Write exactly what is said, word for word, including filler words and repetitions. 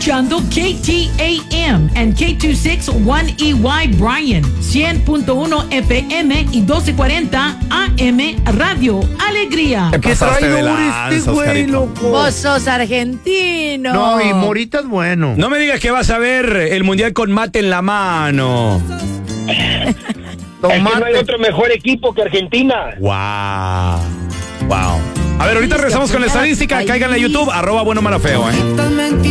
escuchando K T A M and K dos sesenta y uno E Y Bryan, cien punto uno F M y doce cuarenta A M Radio Alegría. ¿Qué ¿Qué pasaste de traidor lanza, este güey, Oscarito? loco? Vos sos argentino. No, y Morita es bueno. No me digas que vas a ver el mundial con mate en la mano. Es que no hay otro mejor equipo que Argentina. Wow. Wow. A ver, ahorita regresamos con la estadística. Cáiganle a YouTube, arroba bueno mala feo, eh.